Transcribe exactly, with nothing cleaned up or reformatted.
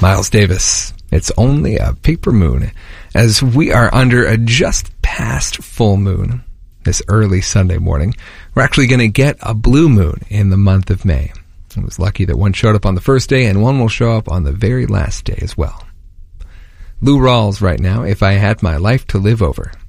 Miles Davis, It's Only a Paper Moon, as we are under a just past full moon this early Sunday morning. We're actually going to get a blue moon in the month of May. I was lucky that one showed up on the first day and one will show up on the very last day as well. Lou Rawls right now, If I Had My Life to Live Over.